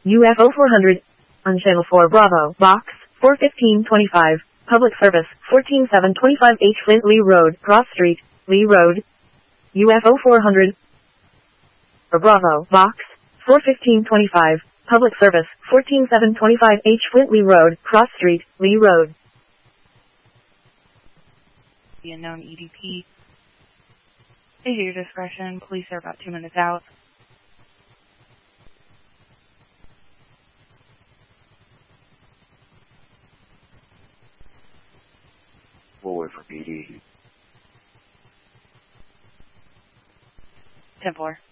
UFO 400. On Channel 4 Bravo, Box 41525. Public Service 14725H Flint Lee Road, Cross Street, Lee Road. UFO 400. Or Bravo, Box 41525. Public Service 14725H Flint Lee Road, Cross Street, Lee Road. The unknown EDP. At your discretion, police are about 2 minutes out. We'll wait for PD. 10-4.